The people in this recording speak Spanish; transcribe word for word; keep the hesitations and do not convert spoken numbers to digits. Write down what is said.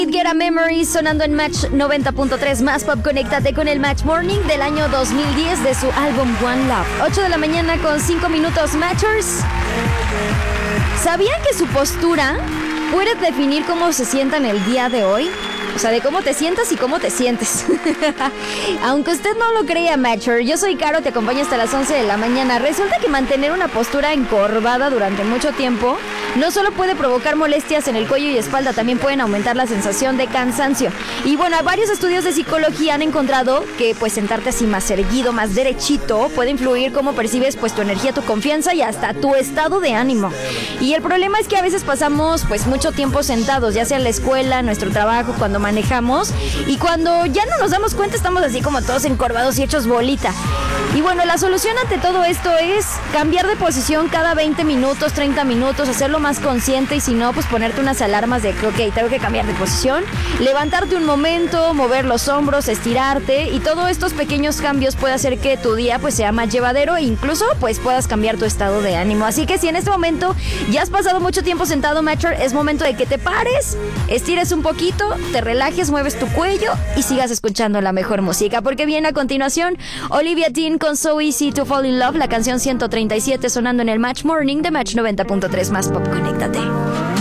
Get a Memory sonando en Match noventa punto tres más pop. Conéctate con el Match Morning del año dos mil diez de su álbum One Love. ocho de la mañana con cinco minutos, Matchers. ¿Sabían que su postura puede definir cómo se sientan el día de hoy? O sea, de cómo te sientas y cómo te sientes. Aunque usted no lo crea, Matcher, yo soy Caro, te acompaño hasta las once de la mañana. Resulta que mantener una postura encorvada durante mucho tiempo no solo puede provocar molestias en el cuello y espalda, también pueden aumentar la sensación de cansancio. Y bueno, varios estudios de psicología han encontrado que pues sentarte así más erguido, más derechito, puede influir cómo percibes pues tu energía, tu confianza y hasta tu estado de ánimo. Y el problema es que a veces pasamos pues mucho tiempo sentados, ya sea en la escuela, nuestro trabajo, cuando manejamos, y cuando ya no nos damos cuenta estamos así como todos encorvados y hechos bolita. Y bueno, la solución ante todo esto es cambiar de posición cada veinte minutos, treinta minutos, hacerlo más consciente, y si no, pues ponerte unas alarmas de que ok, tengo que cambiar de posición, levantarte un momento, mover los hombros, estirarte, y todos estos pequeños cambios puede hacer que tu día pues sea más llevadero e incluso pues puedas cambiar tu estado de ánimo. Así que si en este momento ya has pasado mucho tiempo sentado, Matcher, es momento de que te pares, estires un poquito, te relajes, mueves tu cuello y sigas escuchando la mejor música, porque viene a continuación Olivia Dean con So Easy to Fall in Love, la canción ciento treinta y siete sonando en el Match Morning de Match noventa punto tres más pop. Conéctate.